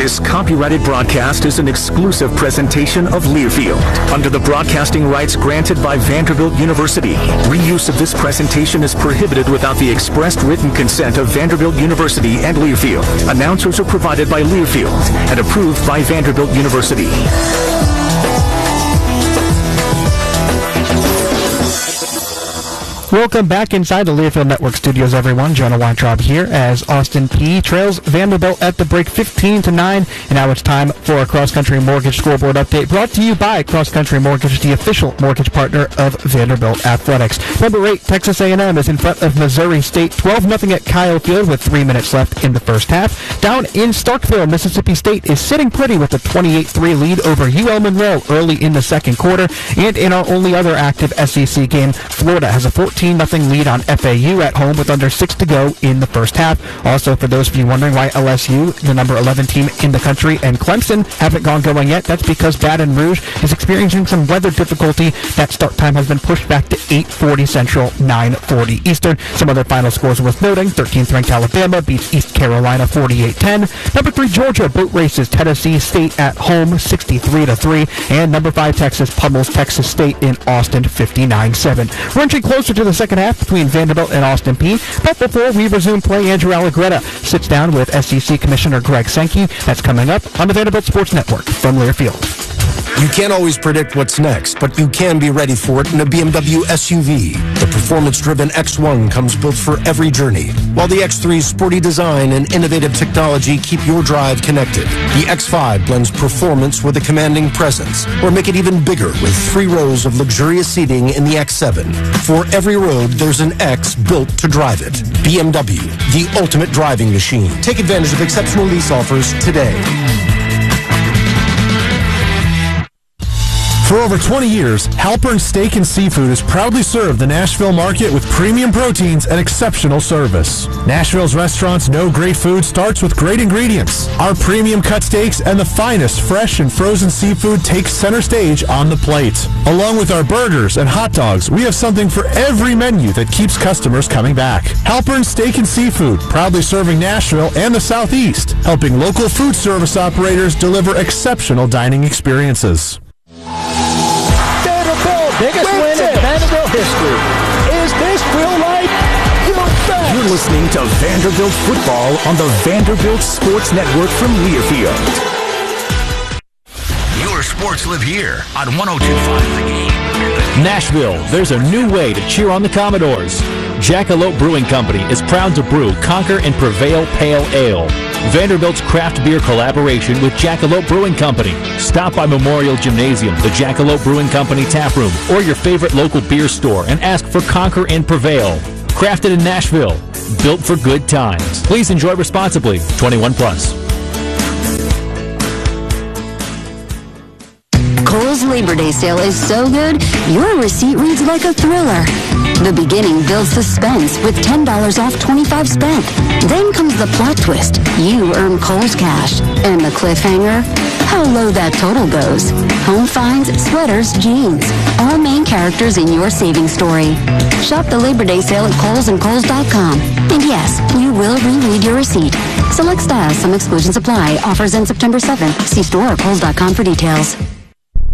This copyrighted broadcast is an exclusive presentation of Learfield under the broadcasting rights granted by Vanderbilt University. Reuse of this presentation is prohibited without the expressed written consent of Vanderbilt University and Learfield. Announcers are provided by Learfield and approved by Vanderbilt University. Welcome back inside the Learfield Network studios, everyone. Jonah Weintraub here as Austin Peay trails Vanderbilt at the break 15-9. And now it's time for a cross-country mortgage scoreboard update brought to you by Cross Country Mortgage, the official mortgage partner of Vanderbilt Athletics. Number 8, Texas A&M is in front of Missouri State 12-0 at Kyle Field with 3 minutes left in the first half. Down in Starkville, Mississippi State is sitting pretty with a 28-3 lead over UL Monroe early in the second quarter. And in our only other active SEC game, Florida has a 14-0 lead on FAU at home with under 6 to go in the first half. Also, for those of you wondering why LSU, the number 11 team in the country, and Clemson haven't gone going yet, that's because Baton Rouge is experiencing some weather difficulty. That start time has been pushed back to 8:40 Central, 9:40 Eastern. Some other final scores worth noting: 13th ranked Alabama beats East Carolina 48-10. Number 3 Georgia boat races Tennessee State at home 63-3, and number 5 Texas pummels Texas State in Austin 59-7. We're inching closer to the second half between Vanderbilt and Austin Peay. But before we resume play, Andrew Allegretta sits down with SEC Commissioner Greg Sankey. That's coming up on the Vanderbilt Sports Network from Learfield. You can't always predict what's next, but you can be ready for it in a BMW SUV. The performance-driven X1 comes built for every journey, while the X3's sporty design and innovative technology keep your drive connected. The X5 blends performance with a commanding presence, or make it even bigger with 3 rows of luxurious seating in the X7. For every road, there's an X built to drive it. BMW, the ultimate driving machine. Take advantage of exceptional lease offers today. For over 20 years, Halpern Steak and Seafood has proudly served the Nashville market with premium proteins and exceptional service. Nashville's restaurants know great food starts with great ingredients. Our premium cut steaks and the finest fresh and frozen seafood take center stage on the plate. Along with our burgers and hot dogs, we have something for every menu that keeps customers coming back. Halpern Steak and Seafood, proudly serving Nashville and the Southeast, helping local food service operators deliver exceptional dining experiences. Biggest win in Vanderbilt history. Is this real life? You bet. You're listening to Vanderbilt football on the Vanderbilt Sports Network from Learfield. Your sports live here on 102.5 The Game. Nashville, there's a new way to cheer on the Commodores. Jackalope Brewing Company is proud to brew Conquer and Prevail Pale Ale, Vanderbilt's craft beer collaboration with Jackalope Brewing Company. Stop by Memorial Gymnasium, the Jackalope Brewing Company tap room, or your favorite local beer store and ask for Conquer and Prevail. Crafted in Nashville, built for good times. Please enjoy responsibly. 21 plus. Kohl's Labor Day sale is so good, your receipt reads like a thriller. The beginning builds suspense with $10 off 25 spent. Then comes the plot twist. You earn Kohl's cash. And the cliffhanger? How low that total goes. Home finds, sweaters, jeans. All main characters in your saving story. Shop the Labor Day sale at Kohl's and Kohl's.com. And yes, you will reread your receipt. Select styles, some exclusions apply. Offers end September 7th. See store or Kohl's.com for details.